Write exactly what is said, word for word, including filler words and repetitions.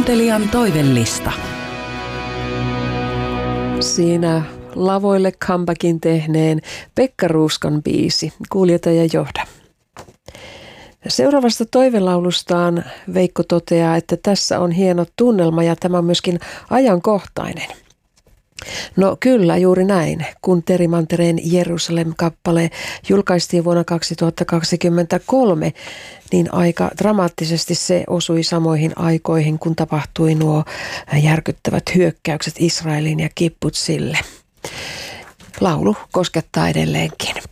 Kuuntelijan toivellista. Siinä lavoille comebackin tehneen Pekka Ruuskan biisi Kuljeta ja johda. Seuraavasta toivelaulustaan Veikko toteaa, että tässä on hieno tunnelma ja tämä on myöskin ajankohtainen. No kyllä, juuri näin. Kun Terry Mantereen Jerusalem-kappale julkaistiin vuonna kaksituhattakaksikymmentäkolme, niin aika dramaattisesti se osui samoihin aikoihin, kun tapahtui nuo järkyttävät hyökkäykset Israelin ja kibbutzille. Laulu koskettaa edelleenkin.